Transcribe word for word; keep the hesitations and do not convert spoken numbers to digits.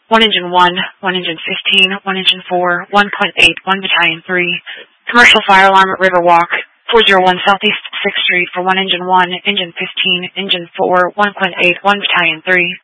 one Engine one, one Engine fifteen, one Engine four, one point eight, one Battalion three. Commercial fire alarm at Riverwalk, four oh one Southeast sixth Street for one Engine one, Engine fifteen, Engine four, one point eight, one Battalion three.